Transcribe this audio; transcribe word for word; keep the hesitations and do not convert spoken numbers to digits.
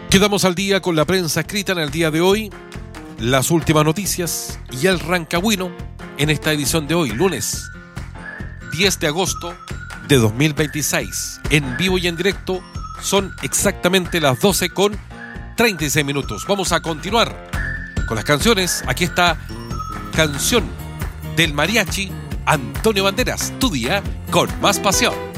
Quedamos al día con la prensa escrita en el día de hoy, las últimas noticias y el Rancagüino en esta edición de hoy, lunes diez de agosto de dos mil veintiséis. En vivo y en directo son exactamente las doce con treinta y seis minutos. Vamos a continuar con las canciones. Aquí está canción del mariachi Antonio Banderas, Tu Día con Más Pasión.